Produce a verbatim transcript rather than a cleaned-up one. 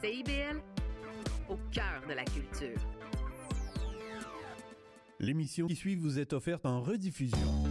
C I B L, au cœur de la culture. L'émission qui suit vous est offerte en rediffusion.